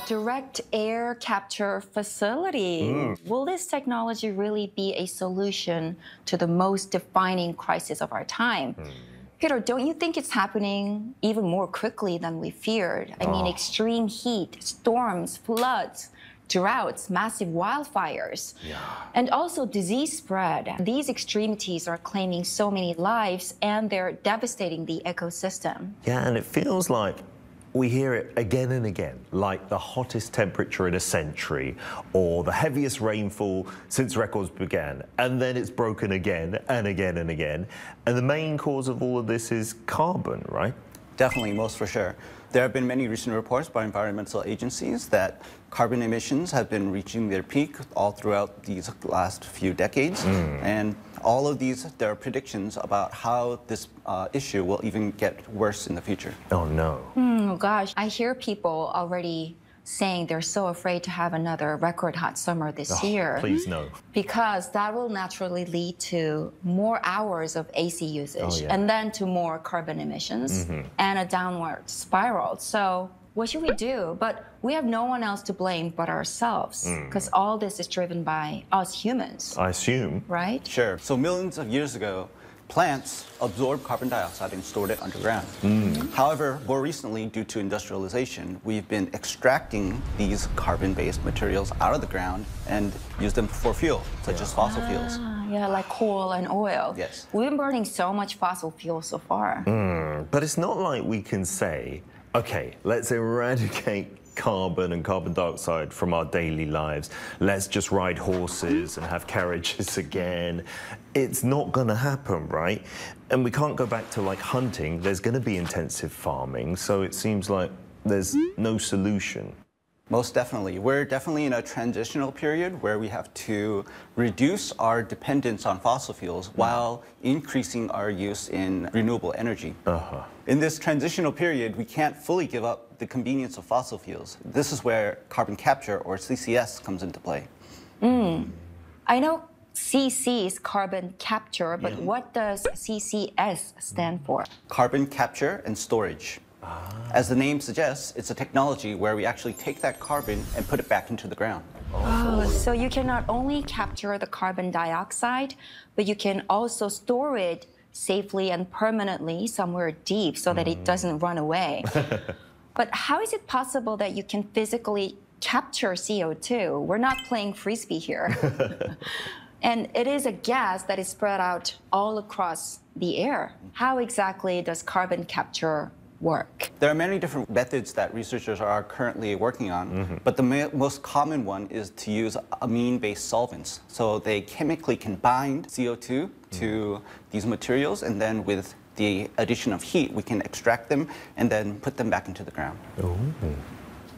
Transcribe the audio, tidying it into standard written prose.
direct air capture facility. Will this technology really be a solution to the most defining crisis of our time? Peter, don't you think it's happening even more quickly than we feared? I mean, extreme heat, storms, floods, droughts, massive wildfires, and also disease spread. These extremities are claiming so many lives and they're devastating the ecosystem. Yeah, and it feels like we hear it again and again, like the hottest temperature in a century or the heaviest rainfall since records began. And then it's broken again and again and again. And the main cause of all of this is carbon, right? Definitely, most for sure. There have been many recent reports by environmental agencies that carbon emissions have been reaching their peak all throughout these last few decades. And all of these, there are predictions about how this issue will even get worse in the future. Oh, no. Oh, gosh. I hear people already saying they're so afraid to have another record hot summer this year. Please no. Because that will naturally lead to more hours of AC usage and then to more carbon emissions and a downward spiral. So what should we do? But we have no one else to blame but ourselves because all this is driven by us humans. I assume. Right? Sure. So millions of years ago, plants absorbed carbon dioxide and stored it underground. However, more recently, due to industrialization, we've been extracting these carbon-based materials out of the ground and use them for fuel, such as fossil fuels. Yeah, like coal and oil. Yes. We've been burning so much fossil fuel so far. But it's not like we can say, okay, let's eradicate carbon and carbon dioxide from our daily lives. Let's just ride horses and have carriages again. It's not going to happen, right? And we can't go back to like hunting. There's going to be intensive farming. So it seems like there's no solution. Most definitely. We're definitely in a transitional period where we have to reduce our dependence on fossil fuels while increasing our use in renewable energy. In this transitional period, we can't fully give up the convenience of fossil fuels. This is where carbon capture, or CCS, comes into play. I know CC is carbon capture, but what does CCS stand for? Carbon capture and storage. As the name suggests, it's a technology where we actually take that carbon and put it back into the ground. So you can not only capture the carbon dioxide, but you can also store it safely and permanently somewhere deep so that it doesn't run away. But how is it possible that you can physically capture CO2? We're not playing frisbee here. And it is a gas that is spread out all across the air. How exactly does carbon capture work? There are many different methods that researchers are currently working on, but the most common one is to use amine-based solvents. So they chemically can bind CO2 to these materials, and then with the addition of heat, we can extract them and then put them back into the ground.